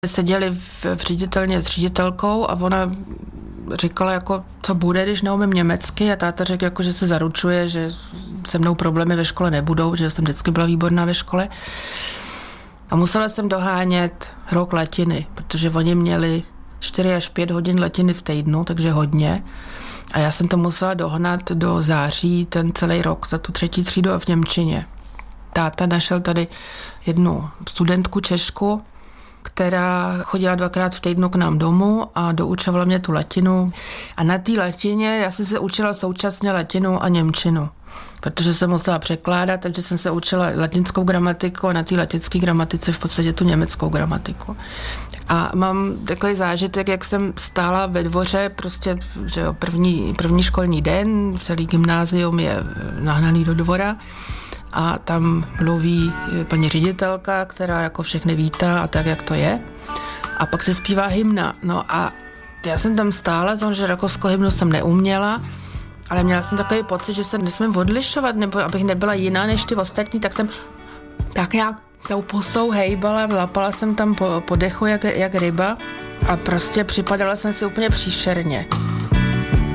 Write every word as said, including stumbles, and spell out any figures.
Seděli v, v ředitelně s ředitelkou a ona říkala, jako, co bude, když neumím německy, a táta řekl, jako, že se zaručuje, že se mnou problémy ve škole nebudou, že jsem vždycky byla výborná ve škole. A musela jsem dohánět rok latiny, protože oni měli čtyři až pět hodin latiny v týdnu, takže hodně. A já jsem to musela dohnat do září ten celý rok za tu třetí třídu v němčině. Táta našel tady jednu studentku Češku, která chodila dvakrát v týdnu k nám domů a doučovala mě tu latinu. A na té latině já jsem se učila současně latinu a němčinu, protože jsem musela překládat, takže jsem se učila latinskou gramatiku a na té latinské gramatice v podstatě tu německou gramatiku. A mám takový zážitek, jak jsem stála ve dvoře, prostě, že jo, první, první školní den, celý gymnázium je nahnaný do dvora, a tam mluví paní ředitelka, která jako všechny vítá a tak, jak to je. A pak se zpívá hymna. No a já jsem tam stála, protože rakouskou hymnu jsem neuměla, ale měla jsem takový pocit, že se nesmím odlišovat, nebo abych nebyla jiná než ty ostatní, tak jsem tak nějak tou pusou hejbala, vlapala jsem tam po, po dechu jak, jak ryba a prostě připadala jsem si úplně příšerně.